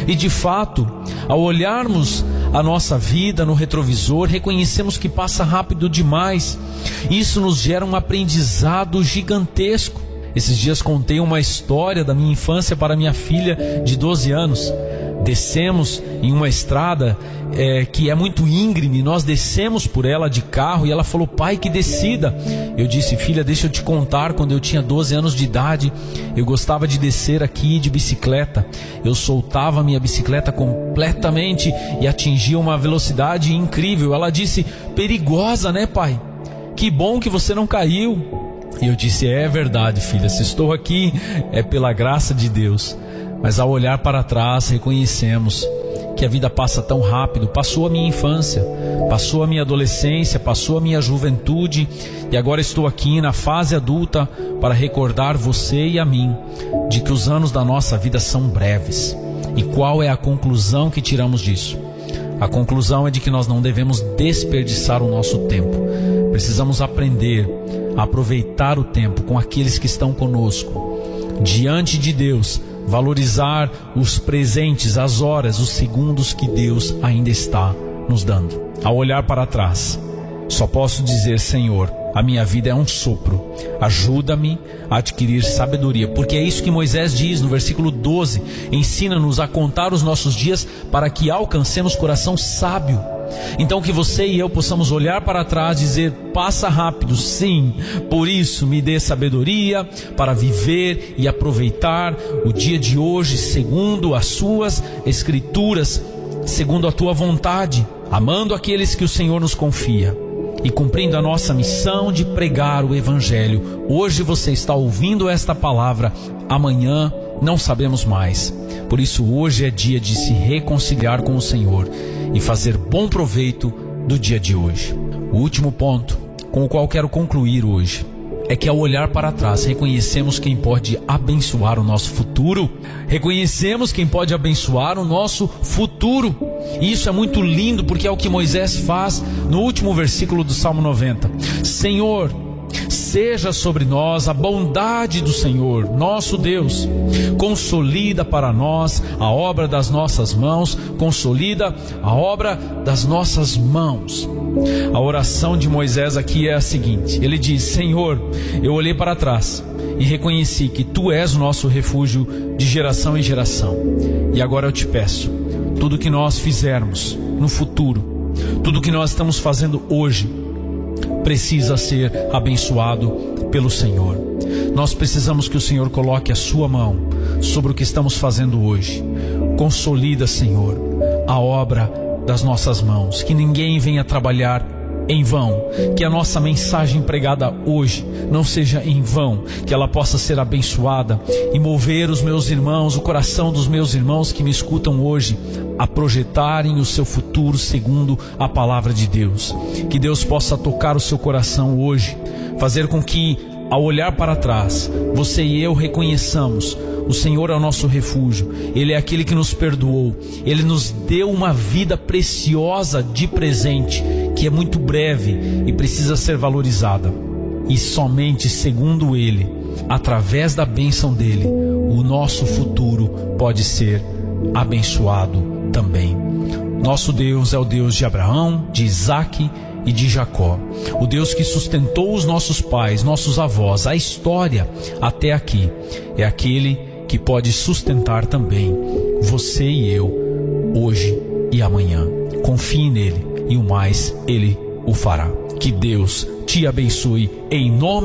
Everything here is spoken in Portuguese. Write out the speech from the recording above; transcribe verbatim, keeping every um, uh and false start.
E de fato, ao olharmos a nossa vida no retrovisor, reconhecemos que passa rápido demais. Isso nos gera um aprendizado gigantesco. Esses dias contei uma história da minha infância para minha filha de doze anos. Descemos em uma estrada é, que é muito íngreme. Nós descemos por ela de carro e ela falou: pai, que descida. Eu disse: filha, deixa eu te contar, quando eu tinha doze anos de idade, eu gostava de descer aqui de bicicleta. Eu soltava a minha bicicleta completamente e atingia uma velocidade incrível. Ela disse: perigosa, né, pai? Que bom que você não caiu. E eu disse: é verdade, filha, se estou aqui é pela graça de Deus. Mas ao olhar para trás, reconhecemos que a vida passa tão rápido. Passou a minha infância, passou a minha adolescência, passou a minha juventude, e agora estou aqui na fase adulta para recordar você e a mim de que os anos da nossa vida são breves. E qual é a conclusão que tiramos disso? A conclusão é de que nós não devemos desperdiçar o nosso tempo. Precisamos aprender a aproveitar o tempo com aqueles que estão conosco. Diante de Deus, valorizar os presentes, as horas, os segundos que Deus ainda está nos dando. Ao olhar para trás, só posso dizer: Senhor, a minha vida é um sopro. Ajuda-me a adquirir sabedoria, porque é isso que Moisés diz no versículo doze. Ensina-nos a contar os nossos dias para que alcancemos coração sábio. Então que você e eu possamos olhar para trás e dizer: passa rápido, sim, por isso me dê sabedoria para viver e aproveitar o dia de hoje segundo as suas escrituras, segundo a tua vontade, amando aqueles que o Senhor nos confia e cumprindo a nossa missão de pregar o Evangelho. Hoje você está ouvindo esta palavra, amanhã não sabemos mais. Por isso hoje é dia de se reconciliar com o Senhor e fazer bom proveito do dia de hoje. O último ponto com o qual quero concluir hoje é que ao olhar para trás, reconhecemos quem pode abençoar o nosso futuro. Reconhecemos quem pode abençoar o nosso futuro. E isso é muito lindo, porque é o que Moisés faz no último versículo do Salmo noventa. Senhor, seja sobre nós a bondade do Senhor, nosso Deus. Consolida para nós a obra das nossas mãos. Consolida a obra das nossas mãos. A oração de Moisés aqui é a seguinte. Ele diz: Senhor, eu olhei para trás e reconheci que Tu és o nosso refúgio de geração em geração. E agora eu te peço, tudo que nós fizermos no futuro, tudo que nós estamos fazendo hoje, precisa ser abençoado pelo Senhor. Nós precisamos que o Senhor coloque a sua mão sobre o que estamos fazendo hoje. Consolida, Senhor, a obra das nossas mãos, que ninguém venha trabalhar em vão, que a nossa mensagem pregada hoje não seja em vão, que ela possa ser abençoada e mover os meus irmãos, o coração dos meus irmãos que me escutam hoje, a projetarem o seu futuro segundo a palavra de Deus. Que Deus possa tocar o seu coração hoje, fazer com que, ao olhar para trás, você e eu reconheçamos: o Senhor é o nosso refúgio, Ele é aquele que nos perdoou, Ele nos deu uma vida preciosa de presente, que é muito breve e precisa ser valorizada. E somente segundo Ele, através da bênção dEle, o nosso futuro pode ser abençoado também. Nosso Deus é o Deus de Abraão, de Isaque e de Jacó, o Deus que sustentou os nossos pais, nossos avós, a história até aqui. É aquele que pode sustentar também você e eu, hoje e amanhã. Confie nele e o mais Ele o fará. Que Deus te abençoe em nome